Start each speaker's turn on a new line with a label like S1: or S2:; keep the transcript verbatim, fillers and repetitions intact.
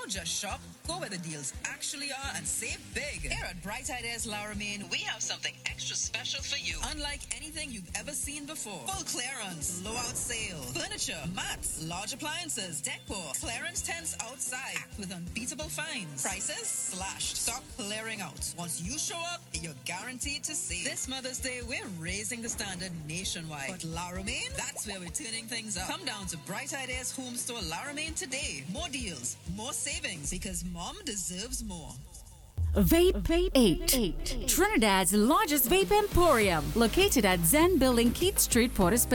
S1: Don't just shop, go where the deals actually are and save big. Here at Bright Ideas La Romaine, we have something extra special for you. Unlike anything you've ever seen before. Full clearance, blowout sale, furniture, mats, large appliances, decor, clearance tents outside with unbeatable finds. Prices slashed, stock clearing out. Once you show up, you're guaranteed to save. This Mother's Day, we're raising the standard nationwide. But La Romaine, that's where we're turning things up. Come down to Bright Ideas Home Store La Romaine today. More deals, more savings, because mom deserves more.
S2: Vape, Vape eight. eight. Trinidad's largest vape emporium, located at Zen Building, Keith Street, Port of Spain.